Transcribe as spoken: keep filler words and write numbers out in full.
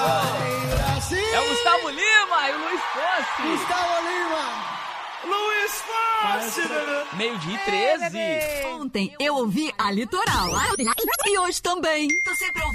É o Gustavo Lima e o Luiz Fonsi. Gustavo Lima. Luiz Fonsi. Meio-dia e treze. Ontem eu ouvi a Litoral. E hoje também. Tô sempre ouvindo.